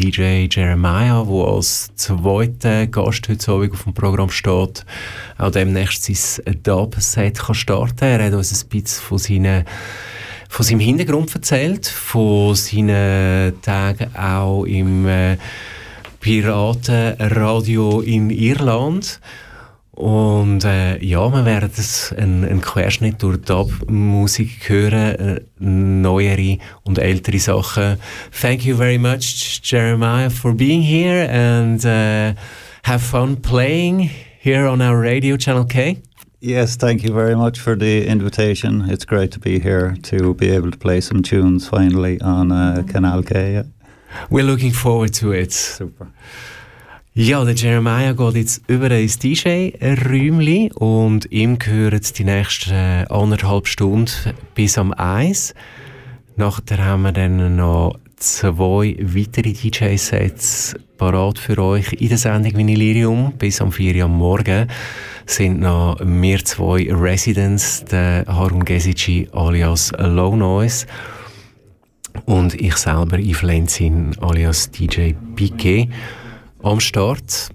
DJ Jeremiah, der als zweiter Gast heute Abend auf dem Programm steht, auch demnächst sein Dub-Set starten kann. Er hat uns ein bisschen von seinem Hintergrund erzählt, von seinen Tagen auch im Piratenradio in Irland. Und ja, wir werden einen Querschnitt durch Dub-Musik hören, neuere und ältere Sachen. Thank you very much, Jeremiah, for being here and have fun playing here on our radio, Channel K. Yes, thank you very much for the invitation. It's great to be here to be able to play some tunes finally on Canal K. Yeah. We're looking forward to it. Super. Ja, der Jeremiah geht jetzt über ins DJ-Räumchen und ihm gehören die nächsten 1,5 Stunden bis am 1. Nachher haben wir dann noch 2 weitere DJ-Sets parat für euch in der Sendung Vinylirium. Bis am 4 Uhr am Morgen sind noch wir 2 Residents, der Harun Gesici alias Low Noise und ich selber, Yves Lenzin alias DJ Piquet am Start.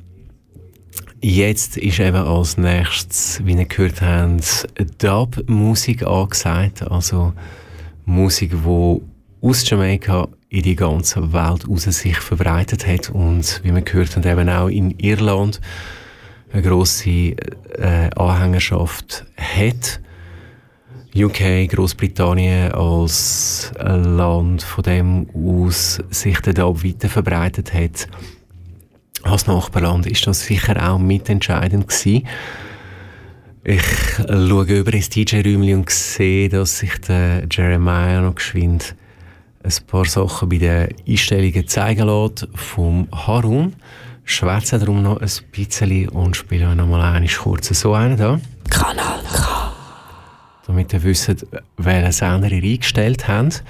Jetzt ist eben als nächstes, wie ihr gehört habt, Dub-Musik angesagt, also Musik, die aus Jamaika in die ganze Welt raus sich verbreitet hat und, wie wir gehört haben, eben auch in Irland eine grosse Anhängerschaft hat. UK, Großbritannien als Land, von dem aus sich der Dub weiter verbreitet hat. Als Nachbarland ist das sicher auch mitentscheidend gewesen. Ich schaue über ins DJ-Räumchen und sehe, dass sich der Jeremiah noch geschwind ein paar Sachen bei den Einstellungen zeigen lässt vom Harun. Schwätze darum noch ein bisschen und spiele noch mal einen kurz so einen da. Kanal K. Damit ihr wisst, welchen Sender ihr eingestellt habt.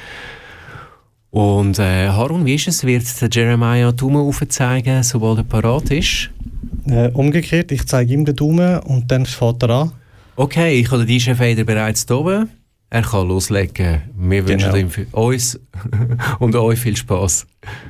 Und Harun, wie ist es? Wird der Jeremiah Daumen aufzeigen, sobald er parat ist? Umgekehrt, ich zeige ihm den Daumen und dann fährt er an. Okay, ich habe den DJ-Fader bereits da oben. Er kann loslegen. Wir wünschen ihm uns und euch viel Spass.